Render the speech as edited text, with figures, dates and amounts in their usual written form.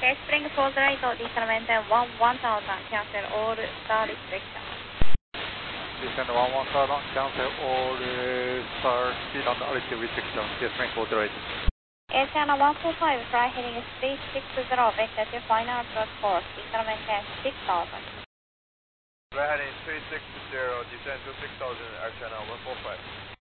Okay, spring for the right, descend maintain 1000, cancel all star restriction. Descend 1000, cancel all star speed and altitude restriction, spring for the right. Channel 145, fly heading 360, vector to final approach course, descend maintain 6000. Fly heading 360, descend to 6000, Air Channel 145.